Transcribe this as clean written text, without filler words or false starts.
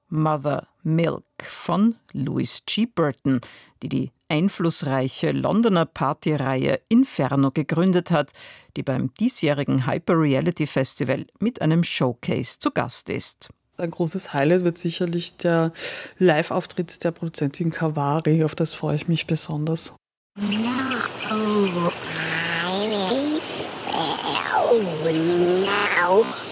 Mother Milk von Louis G. Burton, die einflussreiche Londoner Partyreihe Inferno gegründet hat, die beim diesjährigen Hyper Reality Festival mit einem Showcase zu Gast ist. Ein großes Highlight wird sicherlich der Live-Auftritt der Produzentin Kavari, auf das freue ich mich besonders. No.